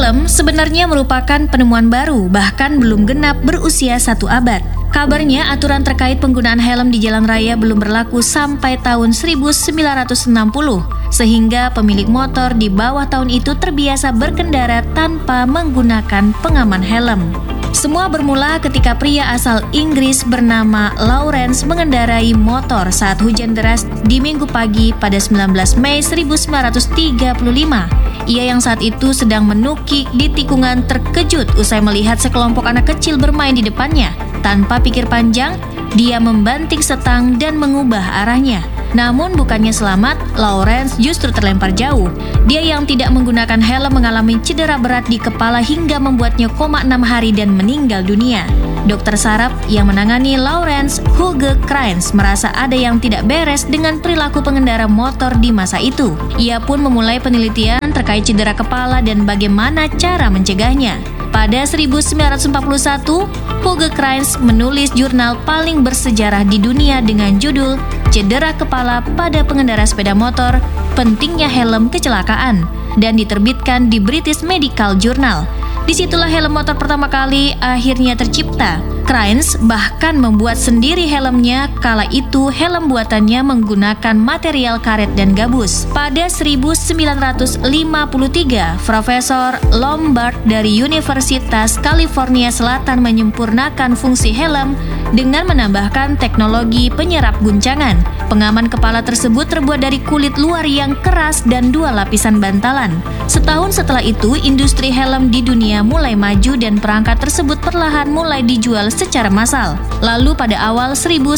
Helm sebenarnya merupakan penemuan baru, bahkan belum genap berusia 1 abad. Kabarnya aturan terkait penggunaan helm di jalan raya belum berlaku sampai tahun 1960, sehingga pemilik motor di bawah tahun itu terbiasa berkendara tanpa menggunakan pengaman helm. Semua bermula ketika pria asal Inggris bernama Lawrence mengendarai motor saat hujan deras di Minggu pagi pada 19 Mei 1935. Ia yang saat itu sedang menukik di tikungan terkejut usai melihat sekelompok anak kecil bermain di depannya. Tanpa pikir panjang, dia membanting setang dan mengubah arahnya. Namun bukannya selamat, Lawrence justru terlempar jauh. Dia yang tidak menggunakan helm mengalami cedera berat di kepala hingga membuatnya koma 6 hari dan meninggal dunia. Dokter saraf yang menangani Lawrence, Hugo Kraens, merasa ada yang tidak beres dengan perilaku pengendara motor di masa itu. Ia pun memulai penelitian terkait cedera kepala dan bagaimana cara mencegahnya. Pada 1941, Hugo Kraens menulis jurnal paling bersejarah di dunia dengan judul Cedera Kepala pada Pengendara Sepeda Motor, Pentingnya Helm Kecelakaan, dan diterbitkan di British Medical Journal. Disitulah helm motor pertama kali akhirnya tercipta. Kraens bahkan membuat sendiri helmnya, kala itu helm buatannya menggunakan material karet dan gabus. Pada 1953, Profesor Lombard dari Universitas California Selatan menyempurnakan fungsi helm dengan menambahkan teknologi penyerap guncangan. Pengaman kepala tersebut terbuat dari kulit luar yang keras dan 2 lapisan bantalan. Setahun setelah itu, industri helm di dunia mulai maju dan perangkat tersebut perlahan mulai dijual secara massal. Lalu pada awal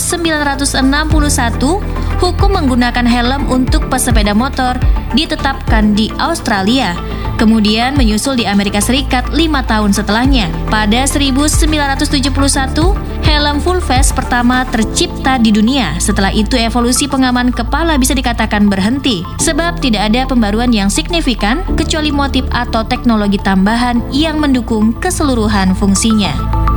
1961, hukum menggunakan helm untuk pesepeda motor ditetapkan di Australia. Kemudian menyusul di Amerika Serikat 5 tahun setelahnya. Pada 1971, helm full face pertama tercipta di dunia. Setelah itu evolusi pengaman kepala bisa dikatakan berhenti, sebab tidak ada pembaruan yang signifikan kecuali motif atau teknologi tambahan yang mendukung keseluruhan fungsinya.